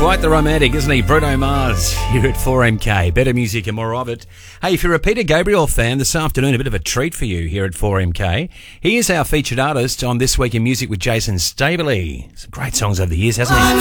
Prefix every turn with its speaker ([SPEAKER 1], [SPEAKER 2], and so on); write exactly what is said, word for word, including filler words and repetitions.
[SPEAKER 1] Quite the romantic, isn't he? Bruno Mars here at four M K. Better music and more of it. Hey, if you're a Peter Gabriel fan, this afternoon a bit of a treat for you here at four M K. He is our featured artist on This Week in Music with Jason Stabley. Some great songs over the years, hasn't he?